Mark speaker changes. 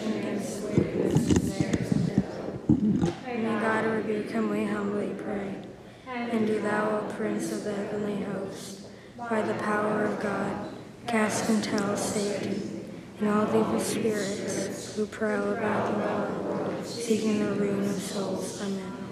Speaker 1: rebellion against the wickedness and snares of devil. May God rebuke him, we humbly pray. And do thou, O Prince of the heavenly host, by the power of God, cast into hell Satan and all the evil spirits who prowl about the world, seeking the ruin of souls. Amen.